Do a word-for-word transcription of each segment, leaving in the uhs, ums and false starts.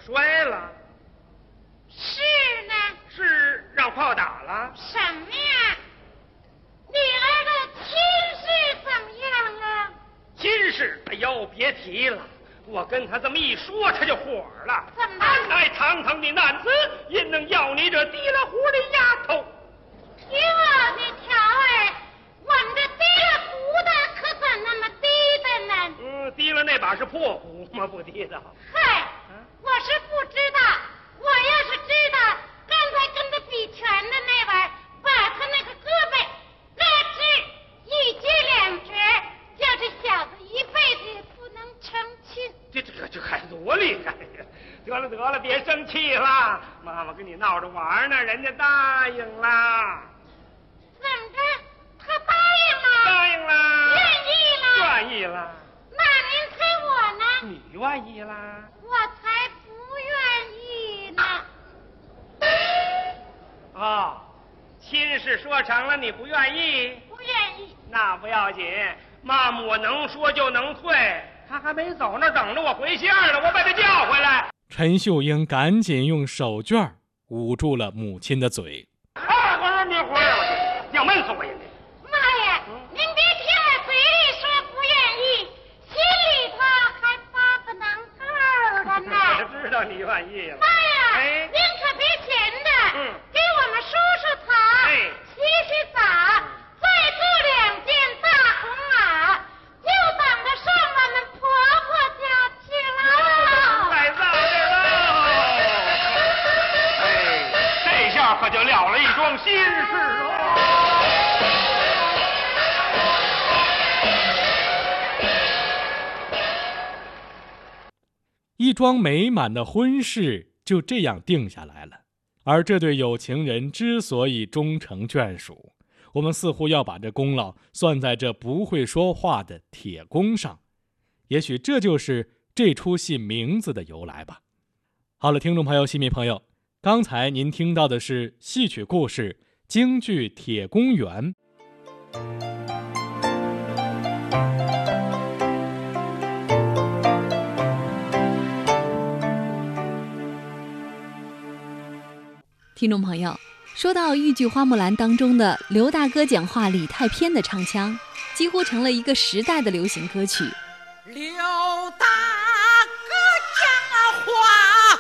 摔了。 是呢？ 是让炮打了。 什么呀？你儿的亲事怎么样啊？ 亲事？哎呦，别提了。我跟他这么一说，他就火了。 怎么？ 俺乃堂堂的男子，焉能要你这提了壶的丫头？ 哟，你瞧儿，我们这提了壶的可怎那么低的呢？ 嗯，提了那把是破壶吗？不提的。 嗨，我是不知道。我要是知道，刚才跟他比拳的那位，把他那个胳膊咯吱一截两截，叫这小子一辈子也不能成亲。 这这这这还多厉害呀！得了得了，别生气了，妈妈跟你闹着玩呢，人家答应了。 怎么着？他答应了？ 答应了。 愿意了？ 愿意了。 那您猜我呢？ 你愿意啦？ 我才不愿意呢。 哦，亲事说成了，你不愿意？ 不愿意。 那不要紧，妈妈我能说就能退。他还没走那，等着我回信儿呢，我把他叫回来。 陈秀英赶紧用手绢捂住了母亲的嘴。 啊，我说你回来，我要闷死我呀！ 妈呀，嗯、您别听我嘴里说不愿意，心里头还发个能够的呢。 我知道你愿意了。 妈呀， 哎， 您可别闲着， 嗯， 给我们梳梳头， 哎， 洗洗澡，再做两件大红袄，就等着上我们婆婆家去了。 太早了。哎，这下可就了了一桩心事喽。 一桩美满的婚事就这样定下来了。而这对有情人之所以终成眷属，我们似乎要把这功劳算在这不会说话的铁公上。也许这就是这出戏名字的由来吧。好了，听众朋友、戏迷朋友，刚才您听到的是戏曲故事京剧《铁公园》。 听众朋友，说到豫剧《花木兰》当中的刘大哥讲话李太偏的唱腔，几乎成了一个时代的流行歌曲。 刘大哥讲话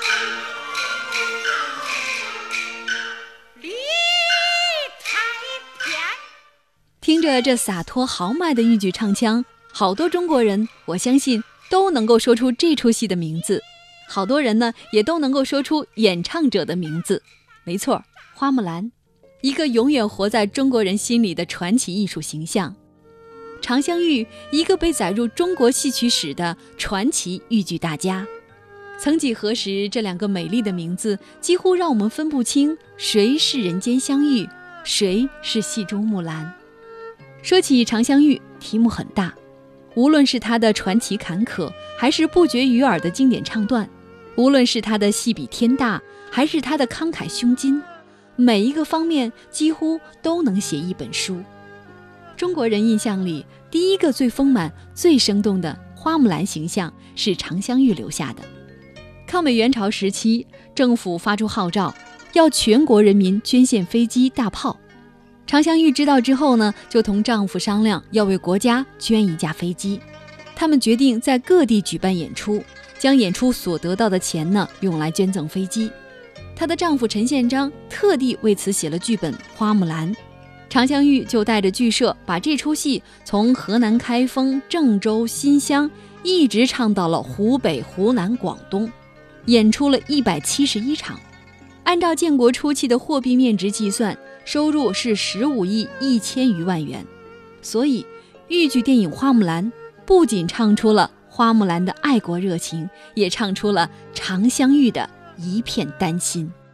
李太偏， 听着这洒脱豪迈的豫剧唱腔，好多中国人，我相信都能够说出这出戏的名字。好多人呢，也都能够说出演唱者的名字。没错，花木兰，一个永远活在中国人心里的传奇艺术形象。常香玉，一个被载入中国戏曲史的传奇豫剧大家。曾几何时，这两个美丽的名字几乎让我们分不清谁是人间香玉，谁是戏中木兰。说起常香玉，题目很大，无论是她的传奇坎坷，还是不绝于耳的经典唱段，无论是她的戏比天大，还是她的慷慨胸襟，每一个方面几乎都能写一本书。中国人印象里，第一个最丰满、最生动的花木兰形象是常香玉留下的。抗美援朝时期，政府发出号召，要全国人民捐献飞机、大炮。常香玉知道之后呢，就同丈夫商量要为国家捐一架飞机。他们决定在各地举办演出，将演出所得到的钱呢，用来捐赠飞机。她的丈夫陈宪章特地为此写了剧本《花木兰》。常香玉就带着剧社把这出戏从河南开封、郑州、新乡一直唱到了湖北、湖南、广东，演出了一百七十一场。按照建国初期的货币面值计算，收入是十五亿一千余万元。所以豫剧电影《花木兰》不仅唱出了花木兰的爱国热情，也唱出了常香玉的一片丹心。